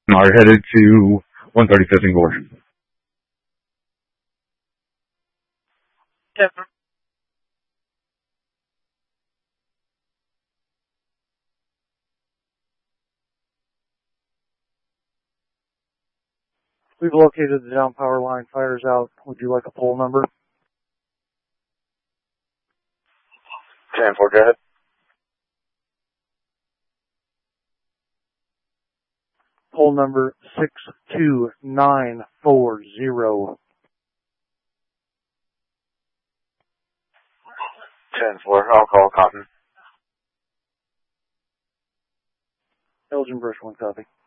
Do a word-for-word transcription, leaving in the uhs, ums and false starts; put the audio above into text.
Are headed to one thirty-fifth and Gorge. Yep. We've located the down power line. Fire's out. Would you like a pole number? ten four, go ahead. Pole number six two nine four zero. ten four, I'll call Cotton. Elgin Brush, one copy.